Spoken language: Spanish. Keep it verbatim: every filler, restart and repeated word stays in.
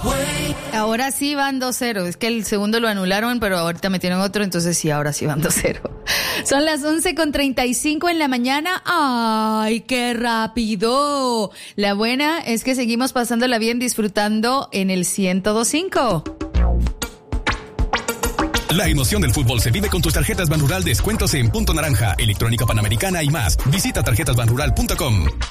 Ahora sí van dos cero. Es que el segundo lo anularon, pero ahorita metieron otro, entonces sí, ahora sí van dos cero. Son las once con treinta y cinco en la mañana. ¡Ay, qué rápido! La buena es que seguimos pasándola bien, disfrutando en el ciento dos punto cinco. La emoción del fútbol se vive con tus tarjetas Banrural, descuentos en Punto Naranja, Electrónica Panamericana y más. Visita tarjetas banrural punto com.